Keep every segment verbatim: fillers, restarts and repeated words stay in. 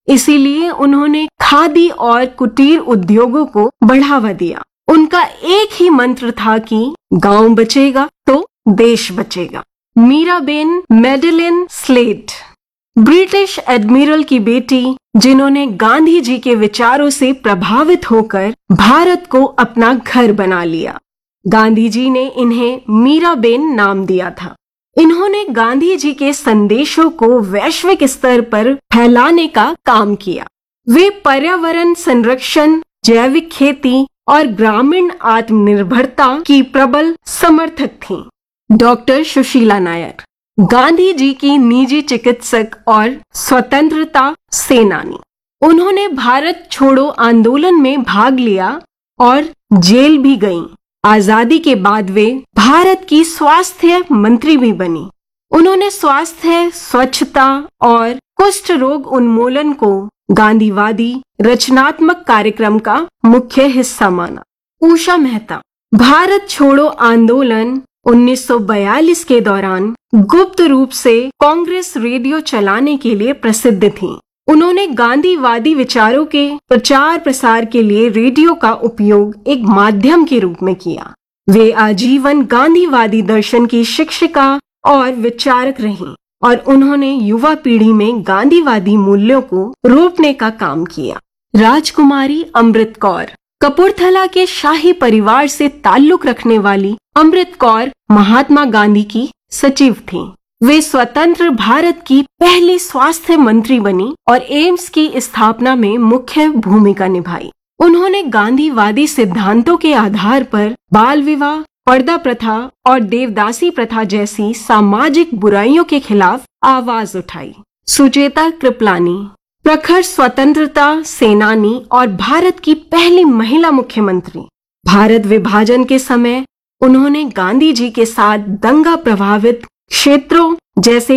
इसीलिए उन्होंने खादी और कुटीर उद्योगों को बढ़ावा दिया। उनका एक ही मंत्र था कि गांव बचेगा तो देश बचेगा। Miraben Madeline slate, British admiral की बेटी, जिन्होंने गांधी जी के विचारों से प्रभावित होकर भारत को अपना घर बना लिया। गांधी जी ने इन्हें मीराबेन नाम दिया था। इन्होंने गांधी जी के संदेशों को वैश्विक स्तर पर फैलाने का काम किया। वे पर्यावरण संरक्षण, जैविक खेती और ग्रामीण आत्मनिर्भरता की प्रबल समर्थक थीं। डॉक्टर सुशीला नायर, गांधी जी की निजी चिकित्सक और स्वतंत्रता सेनानी। उन्होंने भारत छोड़ो आंदोलन में भाग लिया और जेल भी गईं। आजादी के बाद वे भारत की स्वास्थ्य मंत्री भी बनी। उन्होंने स्वास्थ्य, स्वच्छता और कुष्ठ रोग उन्मूलन को गांधीवादी रचनात्मक कार्यक्रम का मुख्य हिस्सा माना। उषा मेहता, भारत छोड़ो आंदोलन उन्नीस सौ बयालीस के दौरान गुप्त रूप से कांग्रेस रेडियो चलाने के लिए प्रसिद्ध थीं। उन्होंने गांधीवादी विचारों के प्रचार प्रसार के लिए रेडियो का उपयोग एक माध्यम के रूप में किया। वे आजीवन गांधीवादी दर्शन की शिक्षिका और विचारक रहीं और उन्होंने युवा पीढ़ी में गांधीवादी मूल्यों को रोपने का काम किया। राजकुमारी अमृत कौर, कपूरथला के शाही परिवार से ताल्लुक रखने वाली अमृत कौर महात्मा गांधी की सचिव थीं। वे स्वतंत्र भारत की पहली स्वास्थ्य मंत्री बनी और एम्स की स्थापना में मुख्य भूमिका निभाई। उन्होंने गांधीवादी सिद्धांतों के आधार पर बाल विवाह, पर्दा प्रथा और देवदासी प्रथा जैसी सामाजिक बुराइयों के खिलाफ आवाज उठाई। सुचेता कृपलानी, प्रखर स्वतंत्रता सेनानी और भारत की पहली महिला मुख्यमंत्री। भारत विभाजन के समय उन्होंने गांधी जी के साथ दंगा प्रभावित क्षेत्रों जैसे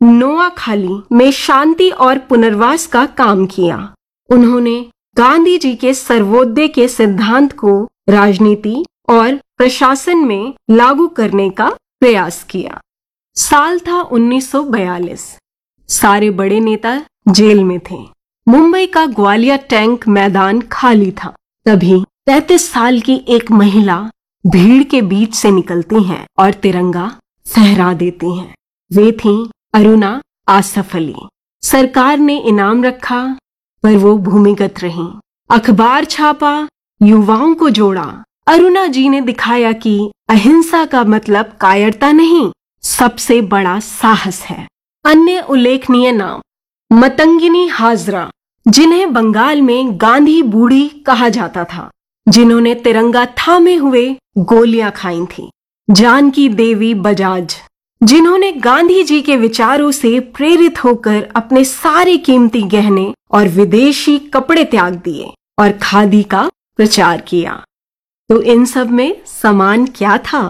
नोआखाली में शांति और पुनर्वास का काम किया। उन्होंने गांधी जी के सर्वोदय के सिद्धांत को राजनीति और प्रशासन में लागू करने का प्रयास किया। साल था उन्नीस सौ बयालीस। सारे बड़े नेता जेल में थे। मुंबई का ग्वालियर टैंक मैदान खाली था। तभी तैंतीस साल की एक महिला भीड़ के बीच से निकलती हैं और तिरंगा फहरा देती हैं। वे थीं अरुणा आसफ अली। सरकार ने इनाम रखा पर वो भूमिगत रहीं। अखबार छापा, युवाओं को जोड़ा। अरुणा जी ने दिखाया कि अहिंसा का मतलब कायरता नहीं, सबसे बड़ा साहस है। अन्य उल्लेखनीय नाम, मतंगिनी हाजरा, जिन्हें बंगाल में गांधी बूढ़ी कहा जाता था, जिन्होंने तिरंगा थामे हुए गोलियां खाई थी। जानकी देवी बजाज, जिन्होंने गांधी जी के विचारों से प्रेरित होकर अपने सारे कीमती गहने और विदेशी कपड़े त्याग दिए और खादी का प्रचार किया। तो इन सब में समान क्या था?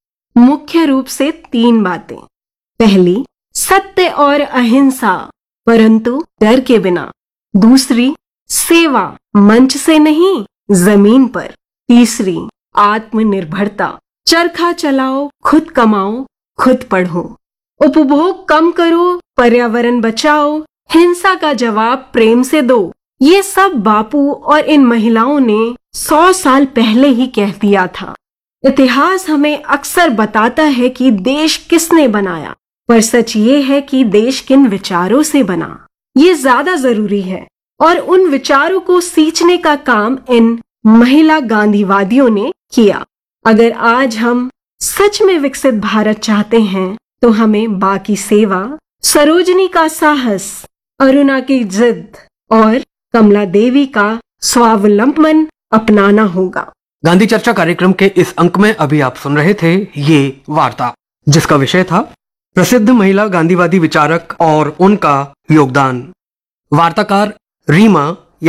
मुख्य रूप से तीन बातें। पहली, सत्य और अहिंसा, परंतु डर के बिना। दूसरी, सेवा, मंच से नहीं जमीन पर। तीसरी, आत्मनिर्भरता, चरखा चलाओ, खुद कमाओ, खुद पढ़ो। उपभोग कम करो, पर्यावरण बचाओ, हिंसा का जवाब प्रेम से दो। ये सब बापू और इन महिलाओं ने सौ साल पहले ही कह दिया था। इतिहास हमें अक्सर बताता है कि देश किसने बनाया, पर सच ये है कि देश किन विचारों से बना, ये ज्यादा जरूरी है। और उन विचारों को सींचने का काम इन महिला गांधीवादियों ने किया। अगर आज हम सच में विकसित भारत चाहते हैं तो हमें बाकी सेवा, सरोजनी का साहस, अरुणा की जिद और कमला देवी का स्वावलंबन अपनाना होगा। गांधी चर्चा कार्यक्रम के इस अंक में अभी आप सुन रहे थे ये वार्ता, जिसका विषय था प्रसिद्ध महिला गांधीवादी विचारक और उनका योगदान। वार्ताकार रीमा